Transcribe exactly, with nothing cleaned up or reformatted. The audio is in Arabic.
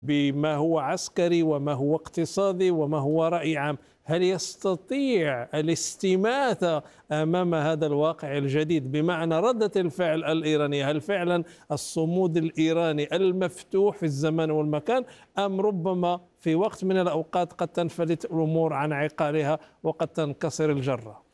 بما هو عسكري وما هو اقتصادي وما هو رأي عام. هل يستطيع الاستماتة أمام هذا الواقع الجديد؟ بمعنى ردة الفعل الإيرانية، هل فعلا الصمود الإيراني المفتوح في الزمان والمكان، أم ربما في وقت من الأوقات قد تنفلت الأمور عن عقالها وقد تنكسر الجرة؟